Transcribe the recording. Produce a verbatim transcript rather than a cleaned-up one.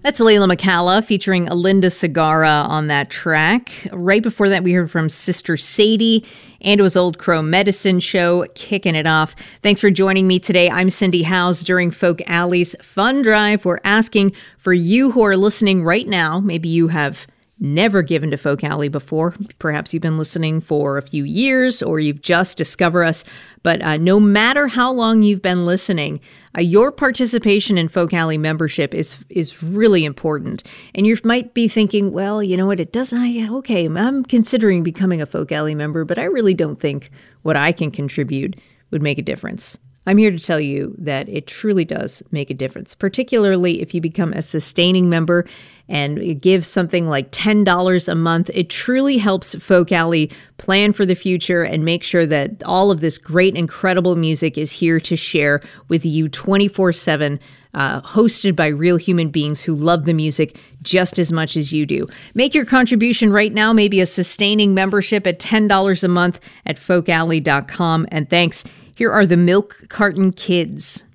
That's Layla McCalla featuring Alinda Sagara on that track. Right before that, we heard from Sister Sadie, and it was Old Crow Medicine Show kicking it off. Thanks for joining me today. I'm Cindy Howes. During Folk Alley's Fun Drive, we're asking for you who are listening right now. Maybe you have never given to Folk Alley before. Perhaps you've been listening for a few years or you've just discovered us. But uh, no matter how long you've been listening, uh, your participation in Folk Alley membership is is really important. And you might be thinking, well, you know what, it does, I, okay, I'm considering becoming a Folk Alley member, but I really don't think what I can contribute would make a difference. I'm here to tell you that it truly does make a difference, particularly if you become a sustaining member and give something like ten dollars a month. It truly helps Folk Alley plan for the future and make sure that all of this great, incredible music is here to share with you twenty-four seven, uh, hosted by real human beings who love the music just as much as you do. Make your contribution right now, maybe a sustaining membership at ten dollars a month at folk alley dot com. And thanks. Here are the Milk Carton Kids.